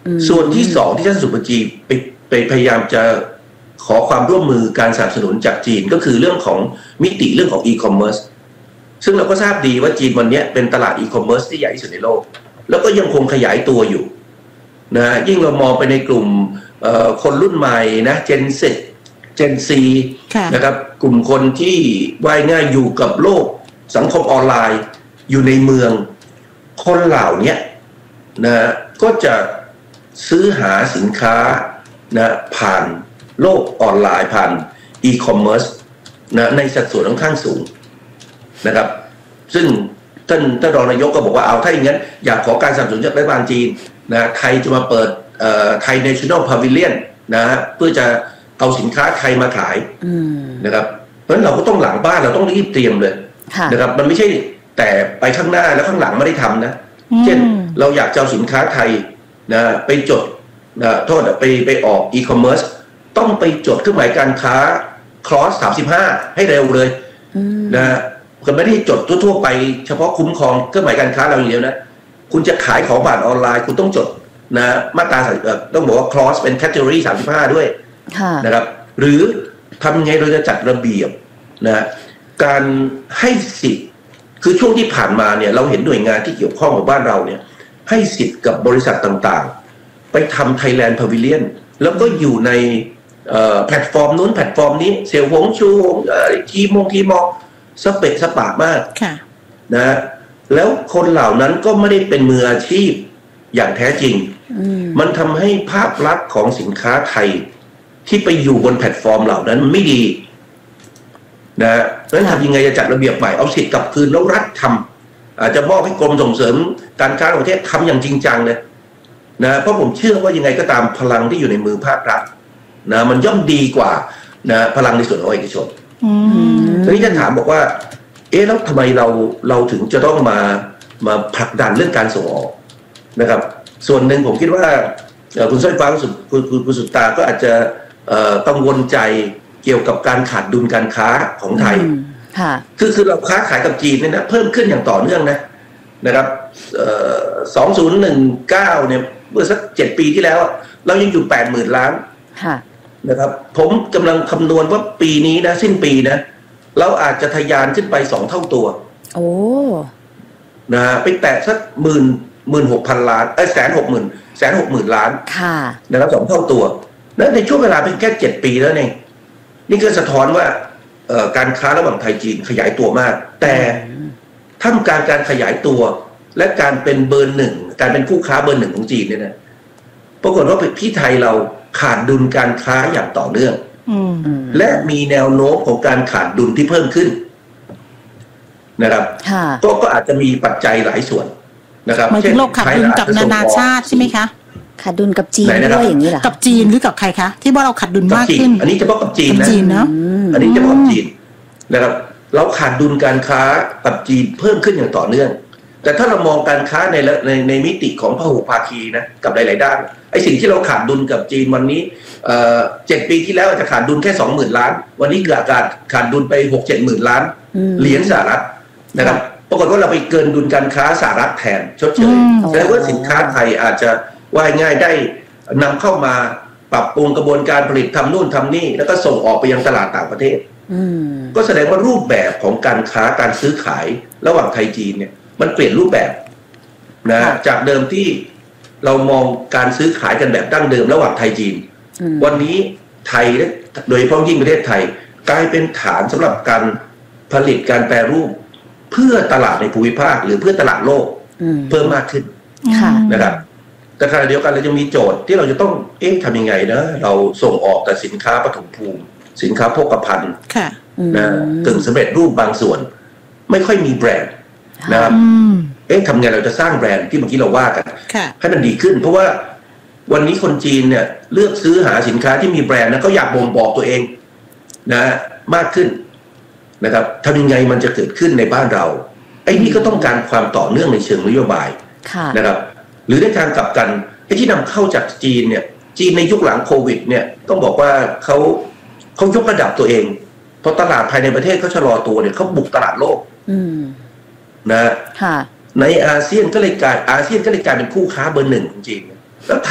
ส่วนที่สองที่ท่านสุภจีไปพยายามจะขอความร่วมมือการสนับสนุนจากจีนก็คือเรื่องของมิติเรื่องของอีคอมเมิร์ซซึ่งเราก็ทราบดีว่าจีนวันนี้เป็นตลาดอีคอมเมิร์ซที่ใหญ่ที่สุดในโลกแล้วก็ยังคงขยายตัวอยู่นะยิ่งเรามองไปในกลุ่มคนรุ่นใหม่นะเจนซีนะครับกลุ่มคนที่ว่ายง่ายอยู่กับโลกสังคมออนไลน์อยู่ในเมืองคนเหล่านี้นะก็จะซื้อหาสินค้านะผ่านโลกออนไลน์ผ่านอีคอมเมิร์ซนะในสัดส่วนค่อนข้างสูงนะครับซึ่งท่านรองนายกก็บอกว่าเอาถ้าอย่างนั้นอยากขอการสนับสนุนจากรัฐบาลจีนนะไทยจะมาเปิดไทย National Pavilion นะเพื่อจะเอาสินค้าไทยมาขายนะครับเพราะฉะนั้นเราก็ต้องหลังบ้านเราต้องรีบเตรียมเลยนะครับมันไม่ใช่แต่ไปข้างหน้าแล้วข้างหลังไม่ได้ทำนะเช่นเราอยากจะเอาสินค้าไทยนะไปจดโทษไปออกอีคอมเมิร์ซต้องไปจดเครื่องหมายการค้าคลอส35ให้เร็วเลยนะก็ไม่ได้จดทั่วๆไปเฉพาะคุ้มครองเครื่องหมายการค้าเราอย่างเดียวนะคุณจะขายของผ่านออนไลน์คุณต้องจดนะมาตราต้องบอกว่าคลอสเป็นแคตตาล็อก35ด้วยนะครับหรือทำไงเราจะจัดระเบียบนะการให้สิทธิ์คือช่วงที่ผ่านมาเนี่ยเราเห็นหน่วยงานที่เกี่ยวข้องกับบ้านเราเนี่ยให้สิทธิ์กับบริษัทต่างๆไปทำ Thailand Pavilion แล้วก็อยู่ในแพลตฟอร์มนู้นแพลตฟอร์มนี้เซลล์หงชูทีมอสเปะสปะมากนะแล้วคนเหล่านั้นก็ไม่ได้เป็นมืออาชีพอย่างแท้จริงมันทำให้ภาพลักษณ์ของสินค้าไทยที่ไปอยู่บนแพลตฟอร์มเหล่านั้นไม่ดีนะเพราะฉะนั้นทำยังไงจะจัดระเบียบใหม่เอาสิทธิ์กลับคืนแล้วรัฐทำอาจจะมอบให้กรมส่งเสริมการค้าระหว่างประเทศทำอย่างจริงจังเลยนะเพราะผมเชื่อว่ายังไงก็ตามพลังที่อยู่ในมือภาครัฐนะมันย่อมดีกว่านะพลังในส่วนของเอกชนทีนี้จะถามบอกว่าแล้วทำไมเราถึงจะต้องมาผลักดันเรื่องการส่งออกนะครับส่วนหนึ่งผมคิดว่าคุณสร้อยฟ้าคุณสุตตาก็อาจจะกังวลใจเกี่ยวกับการขาดดุลการค้าของไทยคือเราค้าขายกับจีนเนี่ยนะเพิ่มขึ้นอย่างต่อเนื่องนะครับ2019เนี่ยเมื่อสัก7 ปีที่แล้วเรายังอยู่ 80,000 ล้านนะครับผมกำลังคำนวณว่าปีนี้นะสิ้นปีนะเราอาจจะทะยานขึ้นไป2 เท่าตัวนะไปแตะสัก16,000 ล้าน160,000 ล้านนะครับ2 เท่าตัวแล้วในช่วงเวลาเป็นแค่7 ปีแล้วเองนี่ก็สะท้อนว่าการค้าระหว่างไทยจีนขยายตัวมากแต่ท่ามกลางการขยายตัวและการเป็นเบอร์ 1การเป็นคู่ค้าเบอร์ 1ของจีนเนี่ยนะปรากฏว่าที่ไทยเราขาดดุลการค้าอย่างต่อเนื่องและมีแนวโน้มของการขาดดุลที่เพิ่มขึ้นนะครับก็อาจจะมีปัจจัยหลายส่วนนะครับหมายถึงโลกขาดดุลกับนานาชาติใช่ไหมคะขาดดุลกับจีนด้วยอย่างนี้เหรอกับจีนหรือกับใครคะที่ว่าเราขาดดุลมากขึ้นอันนี้เฉพาะกับจีนนะอันนี้เฉพาะจีนนะครับเราขาดดุลการค้ากับจีนเพิ่มขึ้นอย่างต่อเนื่องแต่ถ้าเรามองการค้าในมิติของพหุภาคีนะกับหลายๆด้านไอ้สิ่งที่เราขาดดุลกับจีนวันนี้7 ปีที่แล้วอาจจะขาดดุลแค่ 20,000 ล้านวันนี้เกิดการขาดดุลไป 60,000 ล้านเหรียญสหรัฐนะครับปรากฏว่าเราไปเกินดุลการค้าสหรัฐแทนชดเชยแสดงว่าสินค้าไทยอาจจะว่ายง่ายได้นำเข้ามาปรับปรุงกระบวนการผลิตทำนู่นทำนี่แล้วก็ส่งออกไปยังตลาดต่างประเทศก็แสดงว่ารูปแบบของการค้าการซื้อขายระหว่างไทยจีนเนี่ยมันเปลี่ยนรูปแบบนะจากเดิมที่เรามองการซื้อขายกันแบบดั้งเดิมระหว่างไทยจีนวันนี้ไทยโดยเฉพาะยิ่งประเทศไทยกลายเป็นฐานสำหรับการผลิตการแปรรูปเพื่อตลาดในภูมิภาคหรือเพื่อตลาดโลกเพิ่มมากขึ้นนะครับแต่ขณะเดียวกันเรายังมีโจทย์ที่เราจะต้องทำยังไงนะเราส่งออกแต่สินค้าปฐมภูมิสินค้าโภคภัณฑ์นะกึ่งสำเร็จรูปบางส่วนไม่ค่อยมีแบรนด์นะครับทำไงเราจะสร้างแบรนด์ที่เมื่อกี้เราว่ากันให้มันดีขึ้นเพราะว่าวันนี้คนจีนเนี่ยเลือกซื้อหาสินค้าที่มีแบรนด์นะเขาอยากบ่งบอกตัวเองนะมากขึ้นนะครับทำยังไงมันจะเกิดขึ้นในบ้านเราไอ้นี่ก็ต้องการความต่อเนื่องในเชิงนโยบายนะครับหรือในทางกลับกันไอ้ที่นำเข้าจากจีนเนี่ยจีนในยุคหลังโควิดเนี่ยต้องบอกว่าเขายกระดับตัวเองเพราะตลาดภายในประเทศเขาชะลอตัวเนี่ยเขาบุกตลาดโลกนะในอาเซียนก็เลยกลายเป็นคู่ค้าเบอร์ 1ของจีนแล้วไท